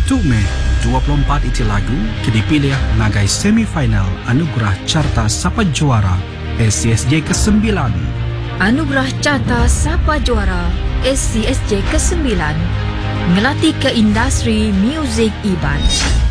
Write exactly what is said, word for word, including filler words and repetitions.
satu Mei dua puluh empat itu lagu dipilih ngagai semifinal Anugerah Carta Sapa Juara S C S J kesembilan. Anugerah Carta Sapa Juara S C S J kesembilan ngelatih ke industri muzik Iban.